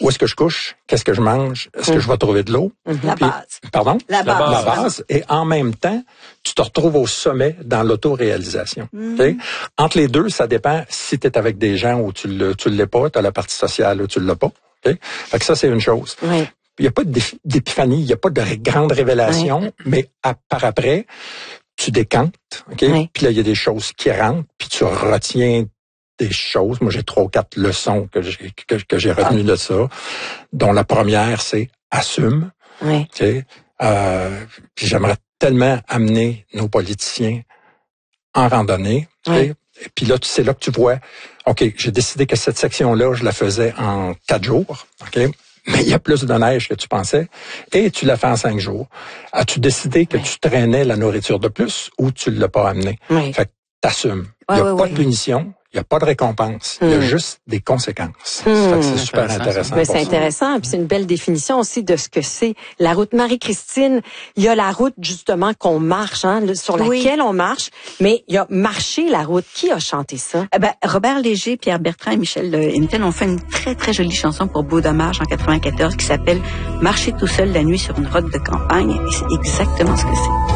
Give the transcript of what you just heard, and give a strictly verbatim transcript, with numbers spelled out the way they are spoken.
où est-ce que je couche, qu'est-ce que je mange, est-ce mmh. que je vais trouver de l'eau. Mmh. La Puis, base. Pardon? La base. La base. Et en même temps, tu te retrouves au sommet dans l'autoréalisation. Mmh. Okay? Entre les deux, ça dépend si tu es avec des gens ou tu ne tu l'es pas, tu as la partie sociale ou tu ne l'as pas. Okay? Fait que ça, c'est une chose. Oui. Il n'y a pas d'épiphanie, il n'y a pas de grande révélation, oui. mais à, par après, tu décantes, OK? Oui. Puis là, il y a des choses qui rentrent, puis tu retiens des choses. Moi, j'ai trois ou quatre leçons que j'ai, que, que j'ai retenues ah. de ça, dont la première, c'est assume. Oui. OK? Euh, puis j'aimerais tellement amener nos politiciens en randonnée. Oui. Okay? Et puis là, c'est là que tu vois, OK, j'ai décidé que cette section-là, je la faisais en quatre jours, OK? Mais il y a plus de neige que tu pensais, et tu l'as fait en cinq jours. As-tu décidé que oui. tu traînais la nourriture de plus ou tu ne l'as pas amenée? Oui. Fait que t'assumes. Il Oui, n'y a oui, pas oui. de punition, il n'y a pas de récompense, il mm. y a juste des conséquences. Mm. Fait que c'est super intéressant. intéressant Mais c'est intéressant, puis c'est une belle définition aussi de ce que c'est la route. Marie-Christine, il y a la route justement qu'on marche, hein, sur laquelle oui. on marche, mais il y a marcher la route. Qui a chanté ça? Eh ben, Robert Léger, Pierre Bertrand et Michel Hennetel ont fait une très très jolie chanson pour Beau Dommage en quatre-vingt-quatorze qui s'appelle « Marcher tout seul la nuit sur une route de campagne » et c'est exactement ce que c'est.